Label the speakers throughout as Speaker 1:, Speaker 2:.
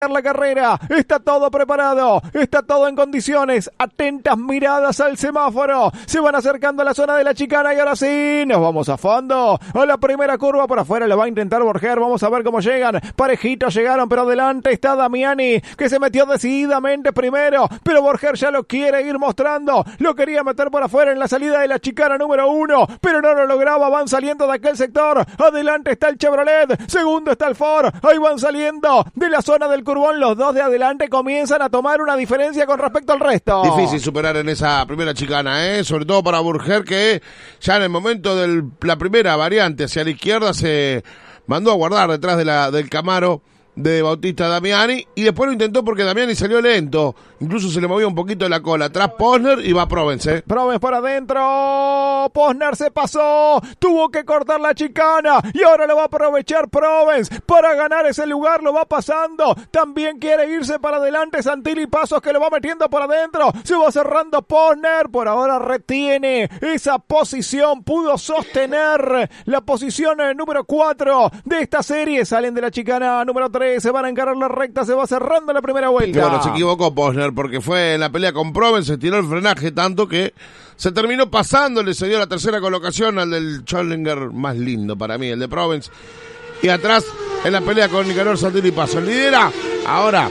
Speaker 1: la carrera, está todo preparado, está todo en condiciones, atentas miradas al semáforo, se van acercando a la zona de la chicana y ahora sí, nos vamos a fondo, a la primera curva por afuera lo va a intentar Borger, vamos a ver cómo llegan, parejitos llegaron, pero adelante está Damiani, que se metió decididamente primero, pero Borger ya lo quiere ir mostrando, lo quería meter por afuera en la salida de la chicana número 1, pero no lo lograba, van saliendo de aquel sector, adelante está el Chevrolet, segundo está el Ford, ahí van saliendo de la zona del Curbón, los dos de adelante comienzan a tomar una diferencia con respecto al resto.
Speaker 2: Difícil superar en esa primera chicana, sobre todo para Borger, que ya en el momento de la primera variante hacia la izquierda se mandó a guardar detrás del Camaro de Bautista Damiani, y después lo intentó porque Damiani salió lento, incluso se le movía un poquito la cola, atrás Posner y va Provence.
Speaker 1: Provence por adentro, Posner se pasó, tuvo que cortar la chicana y ahora lo va a aprovechar Provence para ganar ese lugar, lo va pasando, también quiere irse para adelante Santilli Pasos que lo va metiendo por adentro, se va cerrando Posner, por ahora retiene esa posición, pudo sostener la posición número 4 de esta serie, salen de la chicana número 3, se van a encarar la recta, se va cerrando la primera vuelta.
Speaker 2: Y bueno, se equivocó Posner porque fue en la pelea con Provence, se tiró el frenaje tanto que se terminó pasando, le cedió la tercera colocación al del Challenger más lindo para mí, el de Provence. Y atrás, en la pelea con Nicanor Santilli Pasos, lidera, ahora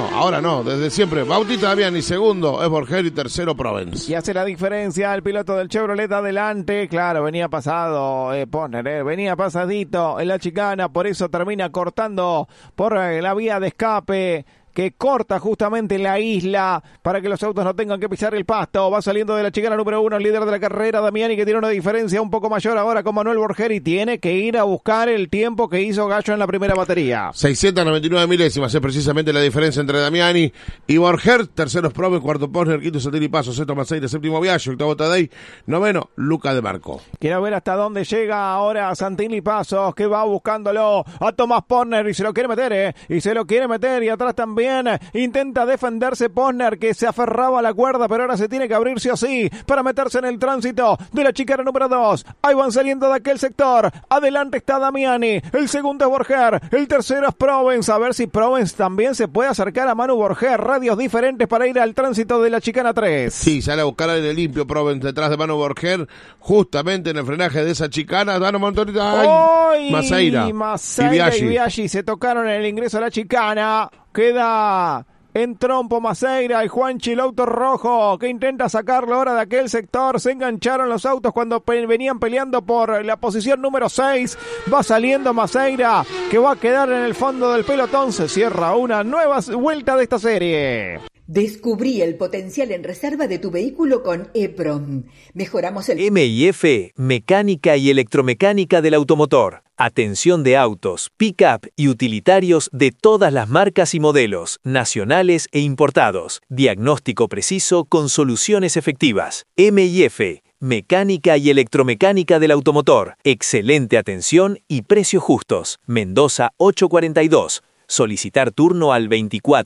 Speaker 2: no, desde siempre, Bautista Damiani, segundo es Borger y tercero Provence.
Speaker 1: Y hace la diferencia el piloto del Chevrolet adelante, claro, venía pasado, Posner, venía pasadito en la chicana, por eso termina cortando por la vía de escape, que corta justamente la isla para que los autos no tengan que pisar el pasto. Va saliendo de la chicana número 1 el líder de la carrera, Damiani, que tiene una diferencia un poco mayor ahora con Manuel Borger y tiene que ir a buscar el tiempo que hizo Gallo en la primera batería.
Speaker 2: 699 milésimas es precisamente la diferencia entre Damiani y Borger. Tercero es Provence, cuarto Posner, quinto Santilli Pasos, sexto Maceira, séptimo Biaggi, octavo Tadei, noveno Luca de Marco.
Speaker 1: Quiero ver hasta dónde llega ahora Santilli Pasos, que va buscándolo a Tomás Posner y se lo quiere meter, y se lo quiere meter, y atrás también intenta defenderse Posner, que se aferraba a la cuerda, pero ahora se tiene que abrir sí o sí para meterse en el tránsito de la chicana número 2. Ahí van saliendo de aquel sector, adelante está Damiani, el segundo es Borger, el tercero es Provence, a ver si Provence también se puede acercar a Manu Borger, radios diferentes para ir al tránsito de la chicana 3.
Speaker 2: Sí, sale a buscar aire limpio Provence detrás de Manu Borger, justamente en el frenaje de esa chicana, Dano Montorita, Maceira
Speaker 1: y Biaggi se tocaron en el ingreso a la chicana. Queda en trompo Maceira y Juanchi, el auto rojo, que intenta sacarlo ahora de aquel sector. Se engancharon los autos cuando venían peleando por la posición número 6. Va saliendo Maceira, que va a quedar en el fondo del pelotón. Se cierra una nueva vuelta de esta serie.
Speaker 3: Descubrí el potencial en reserva de tu vehículo con EPROM. Mejoramos el...
Speaker 4: M&F, mecánica y electromecánica del automotor. Atención de autos, pick-up y utilitarios de todas las marcas y modelos, nacionales e importados. Diagnóstico preciso con soluciones efectivas. M&F, mecánica y electromecánica del automotor. Excelente atención y precios justos. Mendoza 842. Solicitar turno al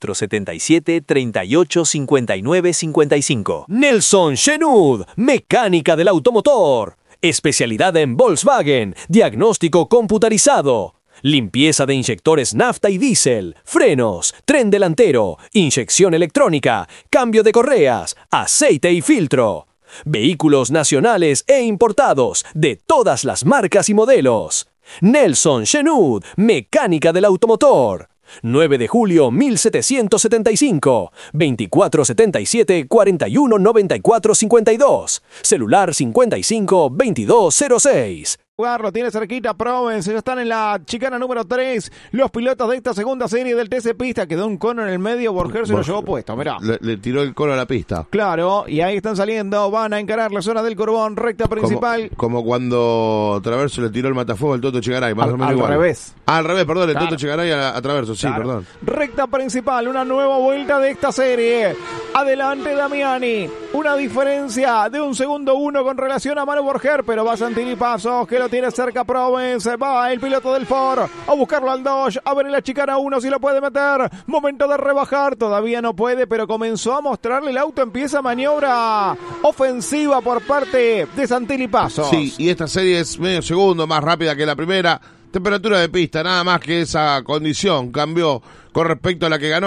Speaker 4: 2477 38 59 55.
Speaker 5: Nelson Shenud, mecánica del automotor. Especialidad en Volkswagen, diagnóstico computarizado. Limpieza de inyectores nafta y diésel, frenos, tren delantero, inyección electrónica, cambio de correas, aceite y filtro. Vehículos nacionales e importados de todas las marcas y modelos. Nelson Shenud, mecánica del automotor. 9 de julio 1775, 2477-419452, celular 55-2206.
Speaker 1: Lo tiene cerquita Provence, ya están en la chicana número 3, los pilotos de esta segunda serie del TC Pista, quedó un cono en el medio, Borger se lo llevó puesto, mirá.
Speaker 2: Le tiró el cono a la pista.
Speaker 1: Claro, y ahí están saliendo, van a encarar la zona del Curbón, recta principal.
Speaker 2: Como cuando Traverso le tiró el matafuego al Toto Chegaray, más o menos igual.
Speaker 1: Al revés.
Speaker 2: Al revés, perdón, el Toto Chegaray a Traverso, sí, claro. Perdón.
Speaker 1: Recta principal, una nueva vuelta de esta serie. Adelante Damiani, una diferencia de 1 segundo 1 con relación a Manu Borger, pero va Santilli Pasos, que lo tiene cerca Provence, va el piloto del Ford a buscarlo al Dodge, a ver en la chicana 1 si lo puede meter, momento de rebajar, todavía no puede, pero comenzó a mostrarle el auto, empieza maniobra ofensiva por parte de Santilli Pasos.
Speaker 2: Sí, y esta serie es medio segundo más rápida que la primera, Temperatura de pista, nada más que esa condición cambió con respecto a la que ganó